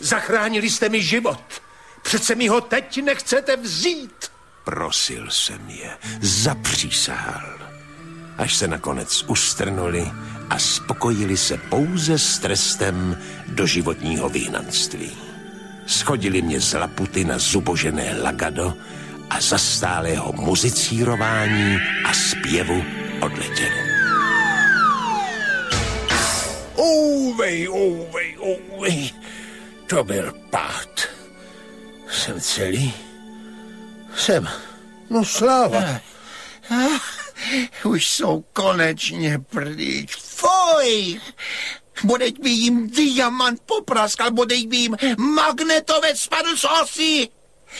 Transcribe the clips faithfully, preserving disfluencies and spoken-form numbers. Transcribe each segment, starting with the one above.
Zachránili jste mi život. Přece mi ho teď nechcete vzít. Prosil jsem je, zapřísahal. Až se nakonec ustrnuli a spokojili se pouze s trestem doživotního vyhnanství. Schodili mě z Laputy na zubožené Lagado a za stálého muzicírování a zpěvu odletěli. Ouvej, ouvej, ouvej. To byl pád. Jsem celý? Jsem. No sláva. Ah, už jsou konečně pryč. Fuj! Bodeť by jim diamant popraskal, bodeť by jim magnetovec spadl z osy.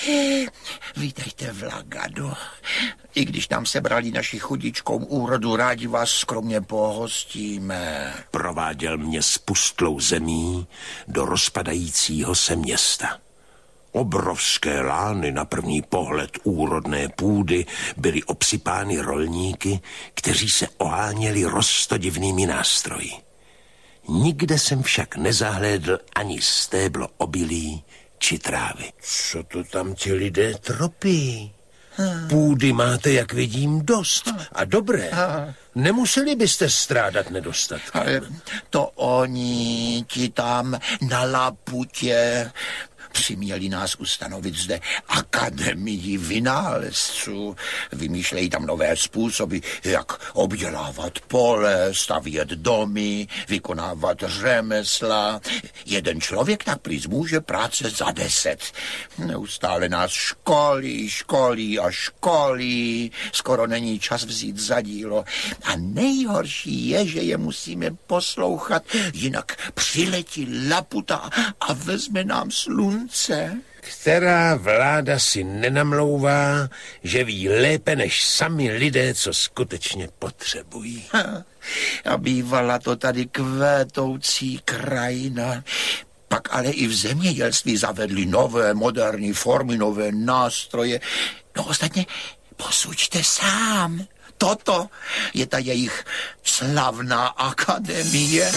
Vítejte v Lagado. I když nám sebrali naši chudičkou úrodu, rádi vás skromně pohostíme. Prováděl mě spustlou zemí do rozpadajícího se města. Obrovské lány na první pohled úrodné půdy byly obsypány rolníky, kteří se oháněli roztodivnými nástroji. Nikde jsem však nezahlédl ani stéblo obilí či trávy. Co to tam ti lidé tropí? Půdy máte, jak vidím, dost a dobré. Nemuseli byste strádat nedostatkem. To oni ti tam na Laputě přiměli nás ustanovit zde akademii vynálezců. Vymýšlejí tam nové způsoby, jak obdělávat pole, stavět domy, vykonávat řemesla. Jeden člověk tak prý může práce za deset. Neustále nás školí, školí a školí. Skoro není čas vzít za dílo. A nejhorší je, že je musíme poslouchat, jinak přiletí Laputa a vezme nám slunce. Která vláda si nenamlouvá, že ví lépe než sami lidé, co skutečně potřebují. A bývala to tady kvétoucí krajina. Pak ale i v zemědělství zavedli nové moderní formy, nové nástroje. No ostatně posuďte sám. Toto je ta jejich slavná akademie.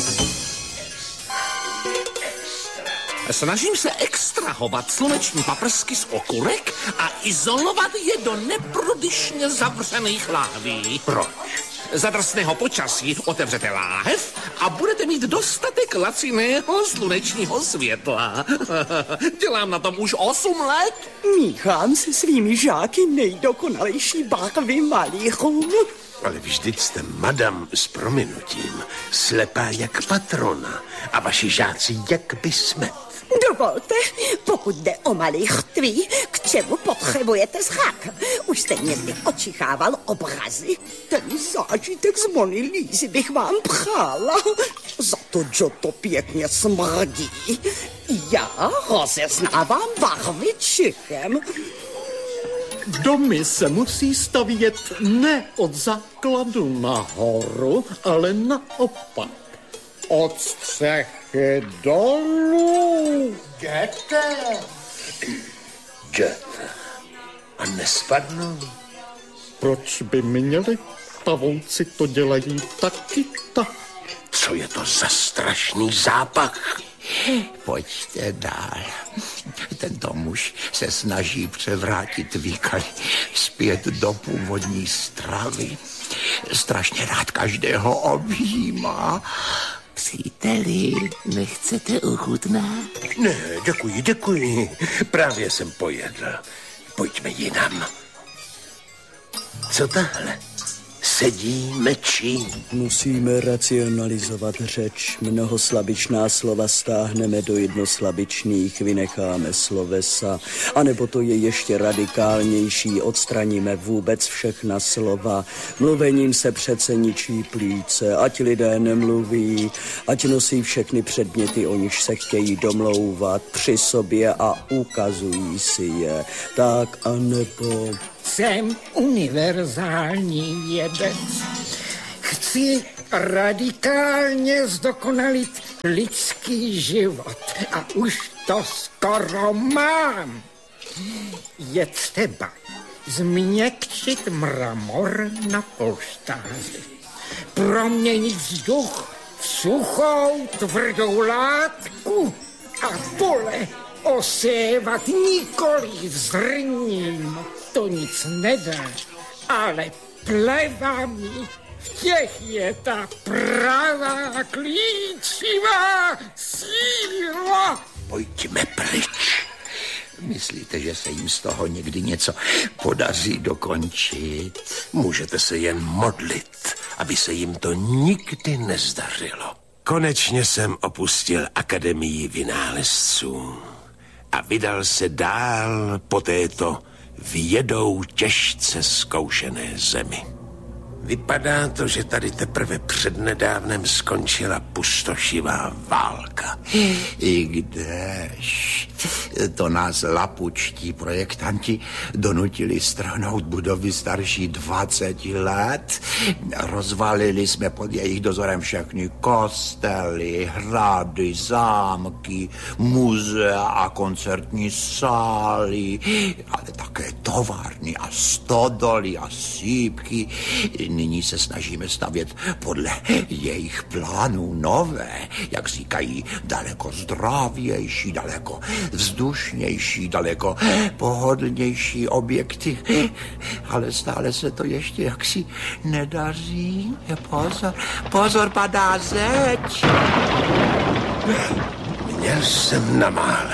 Snažím se extrahovat sluneční paprsky z okurek a izolovat je do neprodyšně zavřených láhví. Proč? Za drsného počasí otevřete láhev a budete mít dostatek laciného slunečního světla. Dělám na tom už osm let. Míchám se svými žáky nejdokonalejší barvy malířů. Ale vždyť jste, madam, s prominutím, slepá jak patrona a vaši žáci jak by smet. Dovolte, pokud jde o malířství, k čemu potřebujete zrak? Už jste někdy očichával obrazy? Ten zážitek z Mony Lízy bych vám přála. Za to, že to pěkně smrdí. Já rozeznávám barvy čichem. Domy se musí stavět ne od základu nahoru, ale naopak. Od střechy dolů. Goethe. Goethe. A nespadnou? Proč by měli? Pavouci to dělají taky tak. Co je to za strašný zápach? Pojďte dál. Tento muž se snaží převrátit výkal zpět do původní stravy. Strašně rád každého objímá. Příteli, nechcete ochutnat? Ne, děkuji, děkuji. Právě jsem pojedl. Pojďme jinam. Co tahle? Sedí, mečí. Musíme racionalizovat řeč. Mnohoslabičná slova stáhneme do jednoslabičných, vynecháme slovesa. A nebo to je ještě radikálnější, odstraníme vůbec všechna slova. Mluvením se přece ničí plíce. Ať lidé nemluví, ať nosí všechny předměty, o niž se chtějí domlouvat při sobě a ukazují si je. Tak a nebo... Jsem univerzální vědec. Chci radikálně zdokonalit lidský život a už to skoro mám. Je třeba změkčit mramor na polštáři, proměnit vzduch v suchou tvrdou látku a pole osévat nikoli zrním, to nic nedá, ale plevami. V těch je ta pravá klíčivá síla. Pojďme pryč. Myslíte, že se jim z toho někdy něco podaří dokončit? Můžete se jen modlit, aby se jim to nikdy nezdařilo. Konečně jsem opustil Akademii vynálezců a vydal se dál po této vědou těžce zkoušené zemi. Vypadá to, že tady teprve přednedávnem skončila pustošivá válka. I kdež to nás lapučtí projektanti donutili strhnout budovy starší dvacet let. Rozvalili jsme pod jejich dozorem všechny kostely, hrady, zámky, muzea a koncertní sály, ale také továrny a stodoly a sípky. Nyní se snažíme stavět podle jejich plánů nové, jak říkají, daleko zdravější, daleko vzdušnější, daleko pohodlnější objekty. Ale stále se to ještě jaksi nedaří. Pozor, pozor, padá zeď. Měl jsem na mále.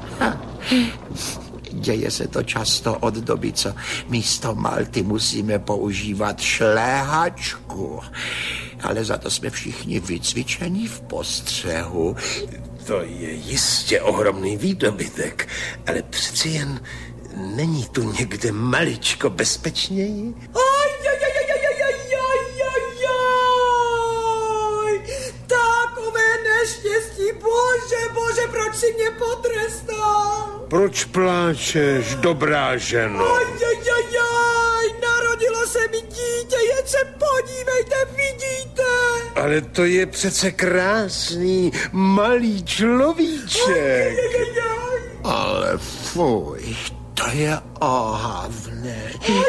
Děje se to často od doby, co místo malty musíme používat šléhačku. Ale za to jsme všichni vycvičení v postřehu. To je jistě ohromný výdobytek, ale přeci jen není tu někde maličko bezpečněji? Aj, aj, aj, aj, aj, aj, aj, aj, aj. Takové neštěstí, bože, bože, proč si mě potrestal? Proč pláčeš, dobrá ženo? Aj, aj, aj, aj, narodilo se mi dítě, jen se podívejte, vidíte? Ale to je přece krásný, malý človíček. Aj, aj, aj, aj. Ale fuj, to je ohavné.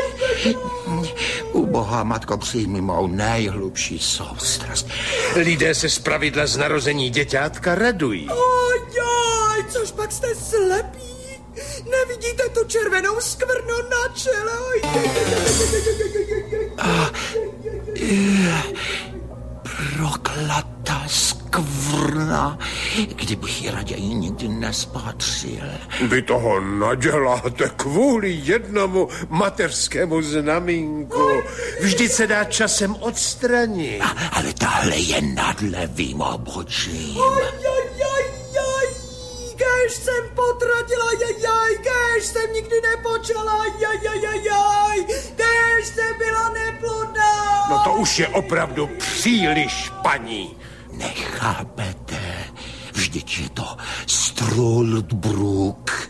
Ubohá matko, přijmi mou nejhlubší soustrast. Lidé se zpravidla z narození děťátka radují. Aj, aj, což pak jste slepí? Nevidíte tu červenou skvrnu na čele? Aj, aj, aj, aj, aj, aj. Proklatá skvrna, kdybych ji raději nikdy nespatřil. Vy toho naděláte kvůli jednomu mateřskému znamínku. Vždyť se dá časem odstranit. A, ale tahle je nad levým obočím. Aj, aj, aj, aj, kež jsem potratila, aj, aj, kež jsem nikdy nepočala, aj, aj, aj, aj, aj, kež jsem byla neplodná. No to už je opravdu příliš, paní. Nechápete, vždyť je to Struldbruk.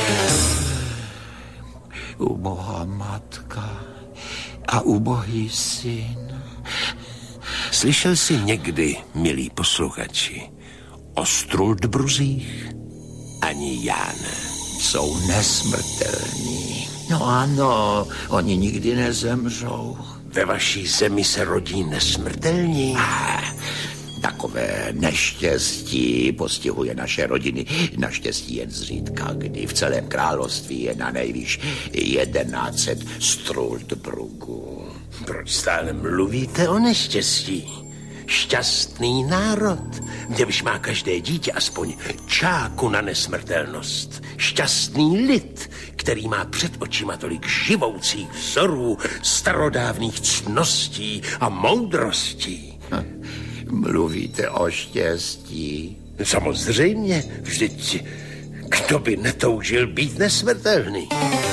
Ubohá matka a ubohý syn. Slyšel jsi někdy, milí posluchači, o Struldbruzích? Ani já ne. Jsou nesmrtelní. No ano, oni nikdy nezemřou. Ve vaší zemi se rodí nesmrtelní? Ah, takové neštěstí postihuje naše rodiny. Naštěstí jen zřídka, kdy v celém království je na nejvýš jedenáct set Struldbrugů. Proč stále mluvíte o neštěstí? Šťastný národ, kde už má každé dítě aspoň čáku na nesmrtelnost. Šťastný lid, který má před očima tolik živoucích vzorů, starodávných ctností a moudrostí. Hm, mluvíte o štěstí? Samozřejmě, vždyť kdo by netoužil být nesmrtelný?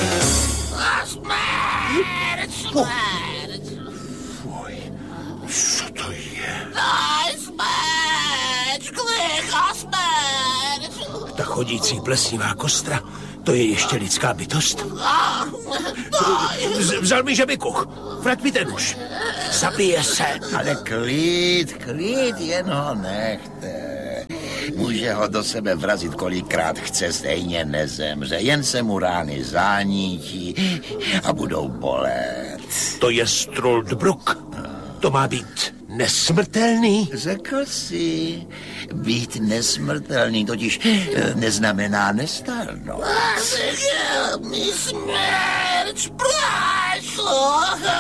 Smrt, smrt. Fuj, co to je? Daj smrt, kliká smrt. Ta chodící plesnivá kostra, to je ještě lidská bytost? Z- Vzal mi žebikuch, vrať mi ten muž. Zabije se. Ale klid, klid, jen ho nechte. Může ho do sebe vrazit kolikrát chce, stejně nezemře. Jen se mu rány zánítí a budou bolet. To je Struldbruk. To má být nesmrtelný? Řekl jsi, být nesmrtelný totiž eh, neznamená nestárnout. Mi smrť, prášlo.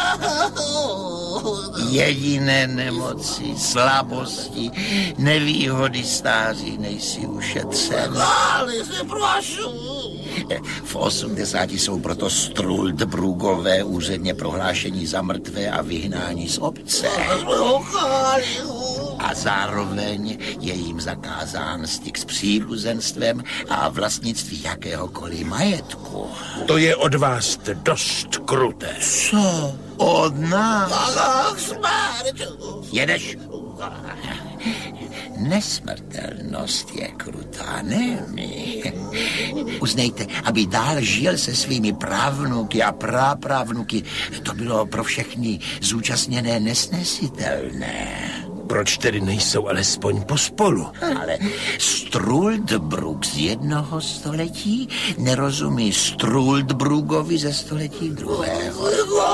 Jediné nemoci, slabosti, nevýhody stáří nejsi ušetřen. Ale se prošu. V osmdesáti jsou proto Struldbrugové úředně prohlášení za mrtvé a vyhnání z obce. A zároveň je jim zakázán styk s příbuzenstvem a vlastnictví jakéhokoliv majetku. To je od vás dost kruté. Co? Od nás? Jedeš? Nesmrtelnost je krutá, ne my. Uznejte, aby dál žil se svými právnuky a prapravnuky, to bylo pro všechny zúčastněné nesnesitelné. Proč tedy nejsou alespoň pospolu? Ale Struldbrug z jednoho století nerozumí Struldbrugovi ze století druhého.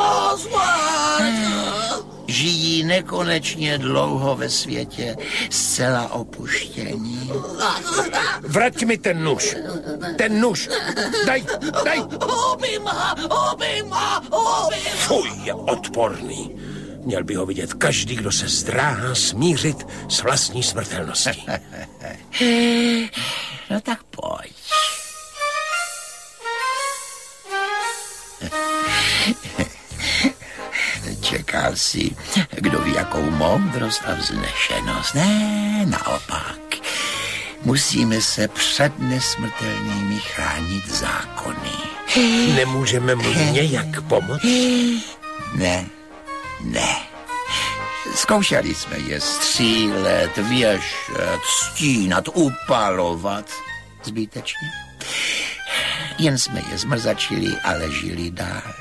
Žijí nekonečně dlouho ve světě, zcela opuštění. Vrať mi ten nůž. Ten nůž. Daj, daj. Obima, obima, obima. Fuj, je odporný. Měl by ho vidět každý, kdo se zdráhá smířit s vlastní smrtelností. No tak pojď. Čekal si, kdo ví, jakou moudrost a vznešenost. Ne, naopak. Musíme se před nesmrtelnými chránit zákony. Nemůžeme mu nějak pomoct? Ne, ne. Zkoušeli jsme je střílet, věšet, stínat, upalovat. Zbytečně. Jen jsme je zmrzačili, ale žili dál.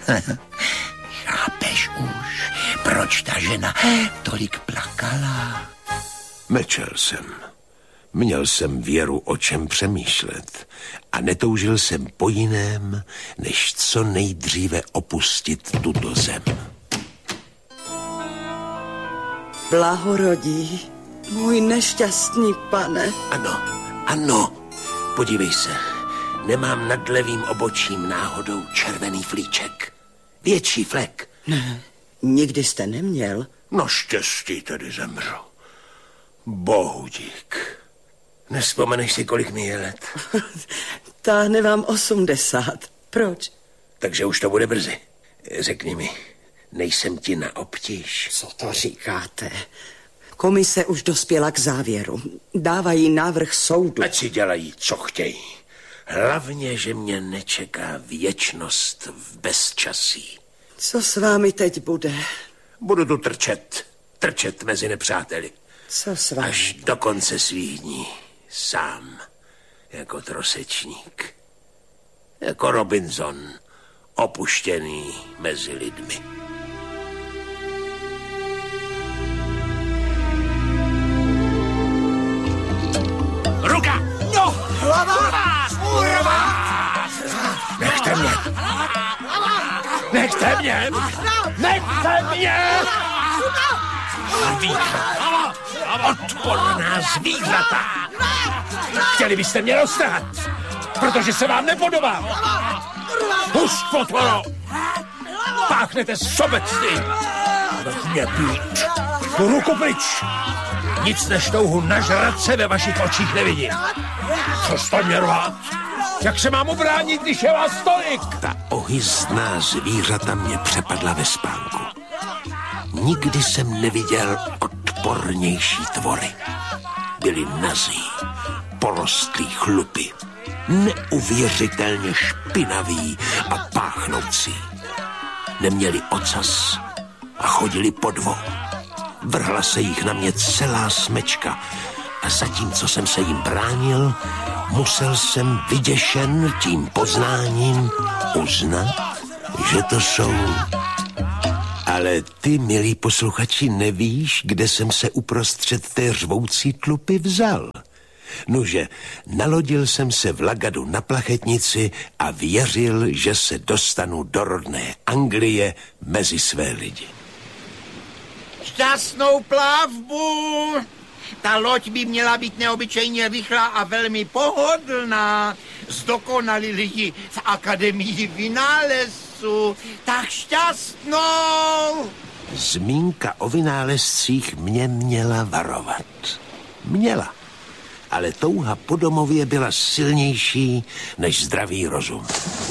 Chápeš už, proč ta žena tolik plakala? Mlčel jsem. Měl jsem věru, o čem přemýšlet a netoužil jsem po jiném, než co nejdříve opustit tuto zem. Blahorodí, můj nešťastný pane. Ano, ano, podívej se, nemám nad levým obočím náhodou červený flíček. Větší flek. Ne, nikdy jste neměl. Naštěstí tedy zemřu. Bohu dík. Nevzpomeneš si, kolik mi je let? Táhne vám osmdesát. Proč? Takže už to bude brzy. Řekni mi, nejsem ti na obtíž. Co to říkáte? Komise už dospěla k závěru. Dávají návrh soudu. Ať si dělají, co chtějí. Hlavně, že mě nečeká věčnost v bezčasí. Co s vámi teď bude? Budu tu trčet. Trčet mezi nepřáteli. Co s vámi? Až do konce svých dní. Sám. Jako trosečník. Jako Robinson. Opuštěný mezi lidmi. Ruka! No, hlava! Urva! Nechte mě! Nechte mě! Nechte mě! Zvířata! Odporná zvířata! Chtěli byste mě roztrhat, protože se vám nepodobám! Pust, potvoro! Páchnete sobectví! Vrch mě pryč! Tu ruku pryč! Nic než touhu nažrat se ve vašich očích nevidím. Co jste mě rvát? Jak se mám ubránit, když je vás tolik? Ta ohyzdná zvířata mě přepadla ve spánku. Nikdy jsem neviděl odpornější tvory. Byli nazí, porostlí chlupy, neuvěřitelně špinaví a páchnoucí. Neměli ocas a chodili po dvou. Vrhla se jich na mě celá smečka a zatímco jsem se jim bránil, musel jsem vyděšen tím poznáním uznat, že to jsou. Ale ty, milí posluchači, nevíš, kde jsem se uprostřed té řvoucí tlupy vzal. Nuže, nalodil jsem se v Lagadu na plachetnici a věřil, že se dostanu do rodné Anglie mezi své lidi. Šťastnou plavbu! Ta loď by měla být neobyčejně rychlá a velmi pohodlná. Zdokonali lidi v Akademii vynálezců. Tak šťastnou! Zmínka o vynálezcích mě měla varovat. Měla. Ale touha po domově byla silnější než zdravý rozum.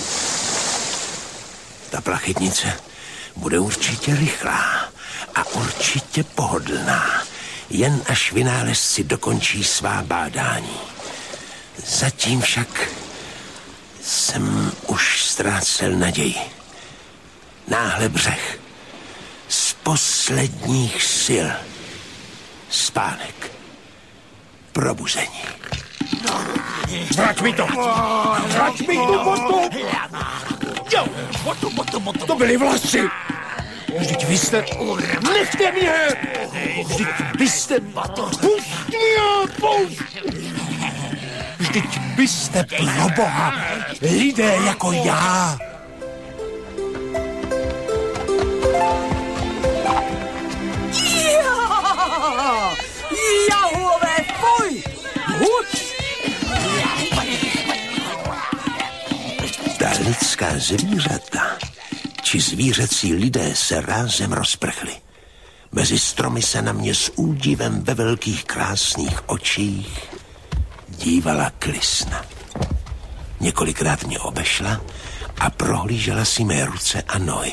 Ta plachetnice bude určitě rychlá a určitě pohodlná, jen až vynálezci dokončí svá bádání. Zatím však jsem už ztrácel naději. Náhle břeh. Z posledních sil. Spánek. Probuzení. Vrať mi to! Vrať mi tu botu! Jo, botu, botu, botu. To byly vlasy! Vždyť vy jste... Nechte mě! Vždyť vy jste... Pust mě! Pust! Vždyť vy jste pro Boha lidé jako já! Jahové, fuj! Huč! Ta lidská zvířata či zvířecí lidé se rázem rozprchli. Mezi stromy se na mě s údivem ve velkých krásných očích dívala Klisna. Několikrát mě obešla a prohlížela si mé ruce a nohy.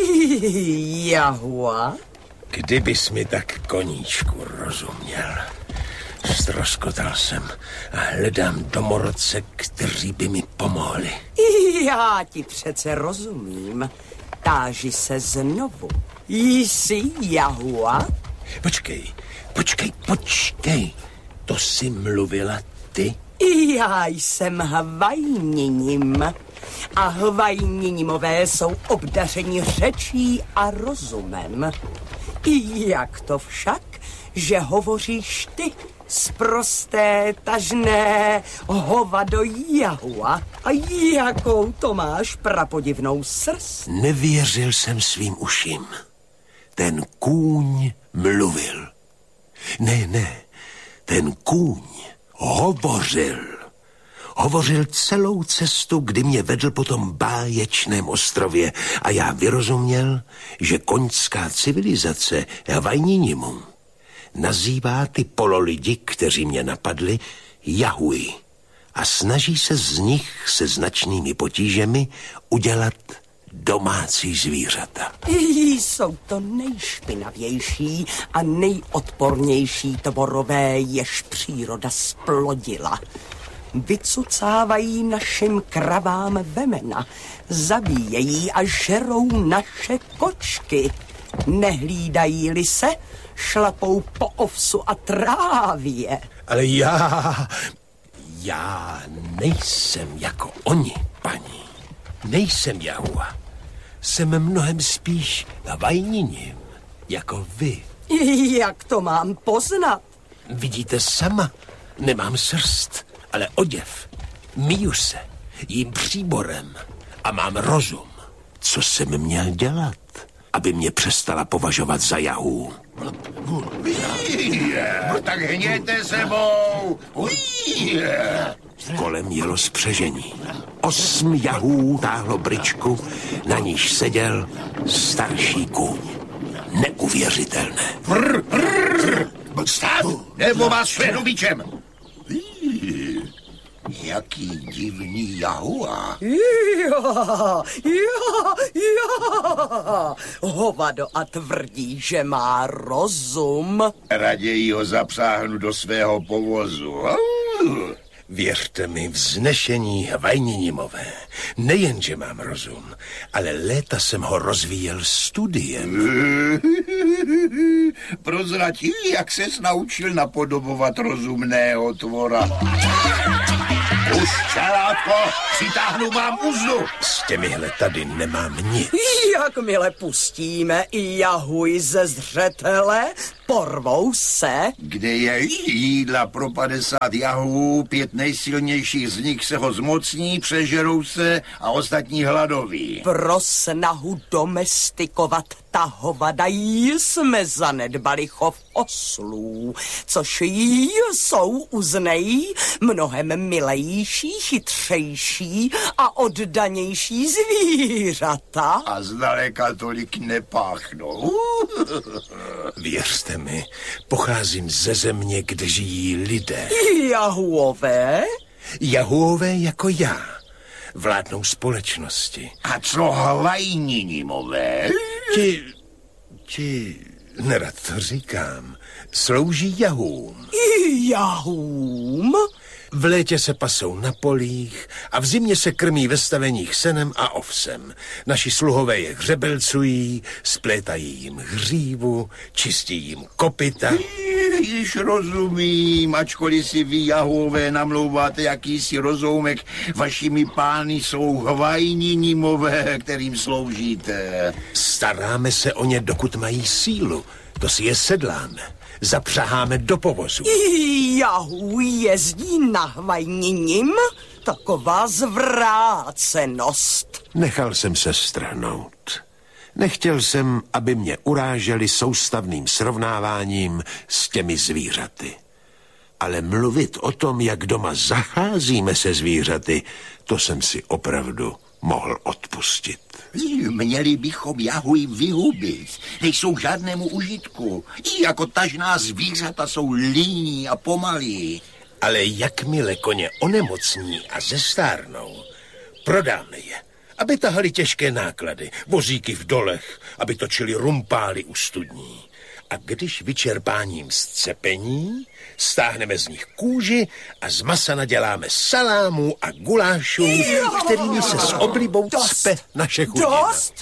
Jahua? Kdybys mi tak, koníčku, rozuměl. Ztroskotal jsem a hledám domorodce, kteří by mi pomohli. Já ti přece rozumím. Táži se znovu. Jsi Jahua? Počkej, počkej, počkej. To jsi mluvila ty? Já jsem Hvajninim. A Hvajninimové jsou obdařeni řečí a rozumem. Jak to však, že hovoříš ty, sprosté, tažné hovado Jahua? A jakou to máš prapodivnou srst? Nevěřil jsem svým uším. Ten kůň mluvil. Ne, ne, ten kůň hovořil. Hovořil celou cestu, kdy mě vedl po tom báječném ostrově a já vyrozuměl, že koňská civilizace Hvajninimum nazývá ty pololidi, kteří mě napadli, Jahuji a snaží se z nich se značnými potížemi udělat domácí zvířata. Jsou to nejšpinavější a nejodpornější tvorové, jež příroda splodila. Vycucávají našim kravám vemena, zabíjejí a žerou naše kočky. Nehlídají-li se, šlapou po ovsu a trávě. Ale já, já nejsem jako oni, paní. Nejsem Jahua. Jsem mnohem spíš Hvajninim, jako vy. Jak to mám poznat? Vidíte sama, nemám srst, ale oděv. Míju se, jím příborem a mám rozum. Co jsem měl dělat, aby mě přestala považovat za Jahu? Tak hněte sebou! Kolem jelo spřežení. Osm Jahů táhlo bryčku, na níž seděl starší kůň. Neuvěřitelné. Brr, brr, stát, nebo vás švehnu bičem. Jaký divný Jahua. Jo, jo, jo. Hovado a tvrdí, že má rozum. Raději ho zapsáhnu do svého povozu. Věřte mi, vznešení Hvajninimové. Nejenže mám rozum, ale léta jsem ho rozvíjel studiem. Prozratí, jak ses naučil napodobovat rozumného tvora. Už, čelátko, přitáhnu vám uzdu. S těmihle tady nemám nic. Jakmile pustíme i jahuj ze zřetele, porvou se. Kde je jídla pro padesát jahů, pět nejsilnějších z nich se ho zmocní, přežerou se a ostatní hladoví. Pro snahu domestikovat ta hovada jsme zanedbali chov oslů, což jí jsou uznej mnohem milejší, chytřejší a oddanější zvířata. A zdaleka tolik nepáchnou. Věřte mi, pocházím ze země, kde žijí lidé. Jahuové? Jahuové jako já. Vládnou společnosti. A co hlavajninimové? Ti, ti, nerad to říkám, slouží jahům. Jahům? V létě se pasou na polích a v zimě se krmí ve staveních senem a ovsem. Naši sluhové je hřebelcují, splétají jim hřívu, čistí jim kopyta. Již rozumím, ačkoliv si vy, jahové, namlouváte jakýsi rozoumek, vašimi pány jsou hvajninimové, kterým sloužíte. Staráme se o ně, dokud mají sílu. To si je sedláme. Zapřaháme do povozu. Jahů jezdí na hvajninim? Taková zvrácenost. Nechal jsem se strhnout. Nechtěl jsem, aby mě uráželi soustavným srovnáváním s těmi zvířaty. Ale mluvit o tom, jak doma zacházíme se zvířaty, to jsem si opravdu mohl odpustit. Měli bychom jahuj vyhubit. Nejsou žádnému užitku. I jako tažná zvířata jsou líní a pomalí. Ale jakmile koně onemocní a zestárnou, prodáme je, aby tahali těžké náklady, vozíky v dolech, aby točili rumpály u studní. A když vyčerpáním scepení, stáhneme z nich kůži a z masa naděláme salámů a gulášů, kterými se s oblibou cpe naše chudina. Dost!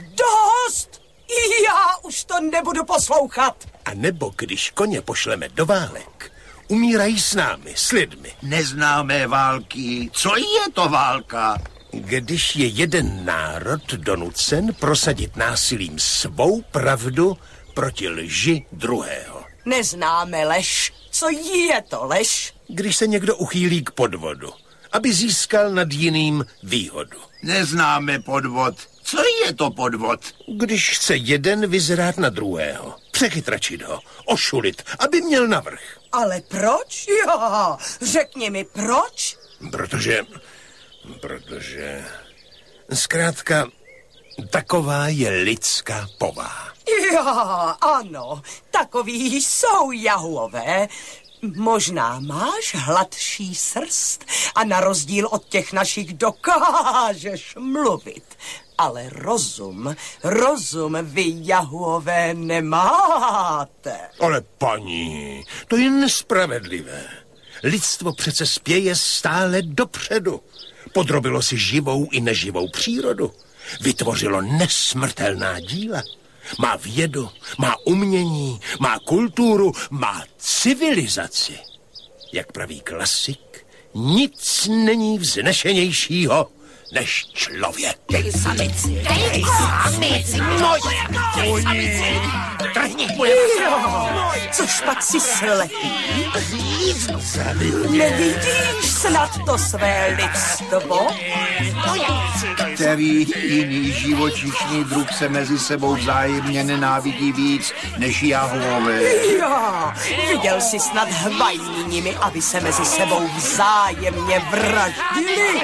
Dost! Já už to nebudu poslouchat. A nebo když koně pošleme do válek, umírají s námi, s lidmi. Neznáme války. Co je to válka? Když je jeden národ donucen prosadit násilím svou pravdu proti lži druhého. Neznáme lež. Co je to lež? Když se někdo uchýlí k podvodu, aby získal nad jiným výhodu. Neznáme podvod. Co je to podvod? Když chce jeden vyzrát na druhého, přechytračit ho, ošulit, aby měl navrch. Ale proč? Jo, řekni mi proč? Protože, protože, zkrátka, taková je lidská povaha. Jo, ano, takoví jsou jahuové. Možná máš hladší srst a na rozdíl od těch našich dokážeš mluvit. Ale rozum, rozum vy jahuové nemáte. Ale paní, to je nespravedlivé. Lidstvo přece spěje stále dopředu. Podrobilo si živou i neživou přírodu. Vytvořilo nesmrtelná díla. Má vědu, má umění, má kulturu, má civilizaci. Jak praví klasik, nic není vznešenějšího než člověk. Dej samici, dej samici, moje samici, trhni moje Což pak si slepý? Nevidíš snad to své lidstvo? Který jiný živočišný druh se mezi sebou vzájemně nenávidí víc než jahové? Jo, viděl jsi snad hvajninimi, aby se mezi sebou vzájemně vraždili?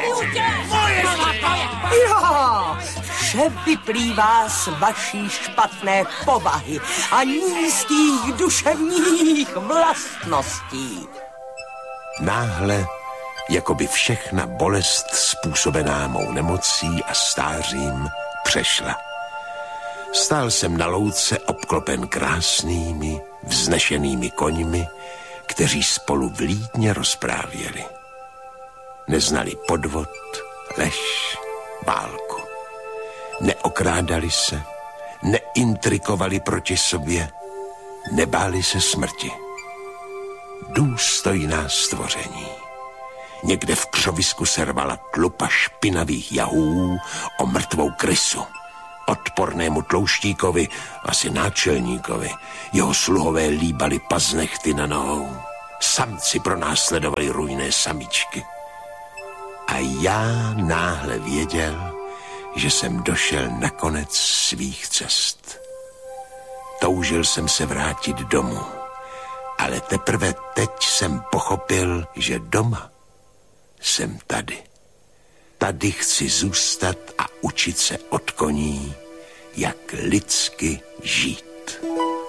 Jo, vše vyplývá z vaší špatné povahy a nízkých duševních vlastností. Náhle, jako by všechna bolest způsobená mou nemocí a stářím přešla. Stál jsem na louce obklopen krásnými, vznešenými koňmi, kteří spolu vlídně rozprávěli. Neznali podvod, lež, válku. Neokrádali se, neintrikovali proti sobě, nebáli se smrti. Důstojná stvoření. Někde v křovisku se rvala tlupa špinavých jahů o mrtvou krysu. Odpornému tlouštíkovi, asi náčelníkovi, jeho sluhové líbali paznechty na nohou. Samci pronásledovali rujné samičky. A já náhle věděl, že jsem došel na konec svých cest. Toužil jsem se vrátit domů, ale teprve teď jsem pochopil, že doma jsem tady. Tady chci zůstat a učit se od koní, jak lidsky žít.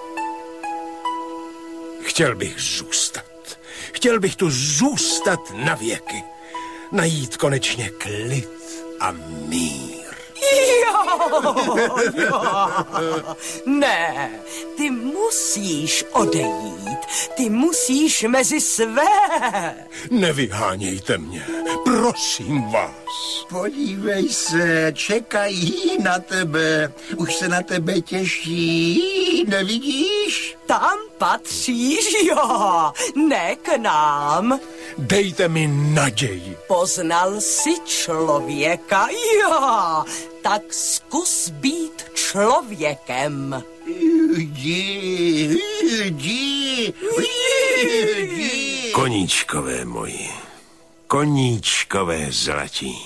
Chtěl bych zůstat. Chtěl bych tu zůstat na věky. Najít konečně klid a mír. Jo, jo. Ne, ty musíš odejít. Ty musíš mezi své. Nevyhánějte mě, prosím vás. Podívej se, čekají na tebe. Už se na tebe těší, nevidíš? Tam patříš, jo, ne k nám. Dejte mi naději. Poznal jsi člověka, jo, tak zkus být člověkem. Jdi, jdi, jdi. Koníčkové moji, koníčkové zlatí.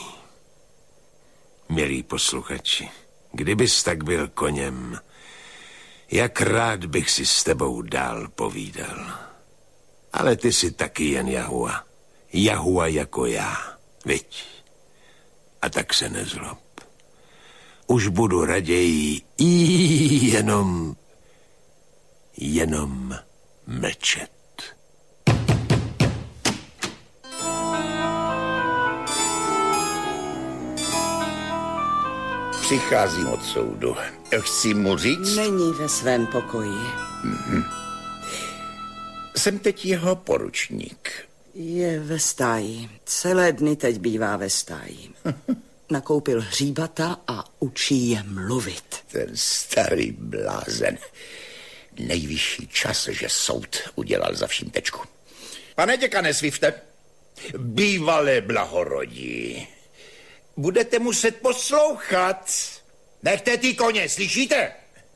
Milí posluchači, kdybys tak byl koněm, jak rád bych si s tebou dál povídal. Ale ty jsi taky jen jahua. Jahua jako já, viď? A tak se nezlob. Už budu raději i jenom, jenom mlčet. Přicházím od soudu. Chci mu říct... Není ve svém pokoji. Mm-hmm. Jsem teď jeho poručník. Je ve stáji. Celé dny teď bývá ve stáji. Nakoupil hříbata a učí je mluvit. Ten starý blázen. Nejvyšší čas, že soud udělal za vším tečku. Pane děkane Swifte, bývalé blahorodí, budete muset poslouchat. Nechte ty koně, slyšíte?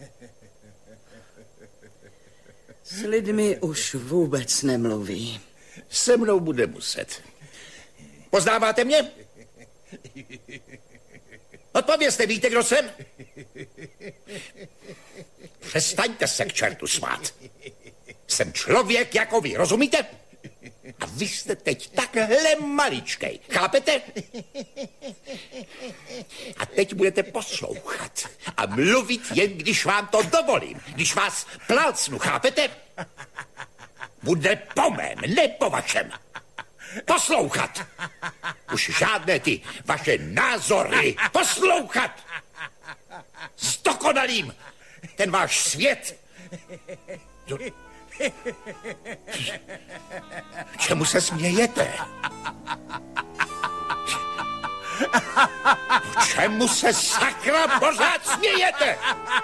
S lidmi už vůbec nemluví. Se mnou bude muset. Poznáváte mě? Odpovězte, víte, kdo jsem? Přestaňte se k čertu smát. Jsem člověk jako vy, rozumíte? A vy jste teď takhle maličkej, chápete? A teď budete poslouchat a mluvit jen, když vám to dovolím, když vás plácnu, chápete? Bude po mém, ne po vašem. Poslouchat. Už žádné ty vaše názory. Poslouchat. S dokonalým. Ten váš svět. Čemu se smějete? Čemu se sakra pořád smějete?